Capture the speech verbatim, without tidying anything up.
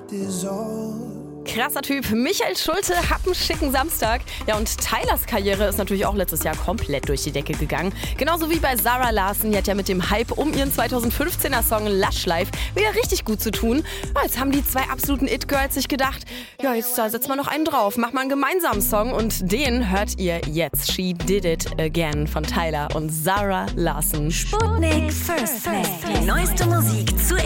Krasser Typ. Michael Schulte hat einen schicken Samstag. Ja, und Tylers Karriere ist natürlich auch letztes Jahr komplett durch die Decke gegangen. Genauso wie bei Zara Larsson. Die hat ja mit dem Hype um ihren zweitausendfünfzehner Song Lush Life wieder richtig gut zu tun. Ja, jetzt haben die zwei absoluten It-Girls sich gedacht, ja, jetzt da setzen wir noch einen drauf. Mach mal einen gemeinsamen Song und den hört ihr jetzt. She Did It Again von Tyler und Zara Larsson. Sputnik First Play. Die neueste Musik zuerst.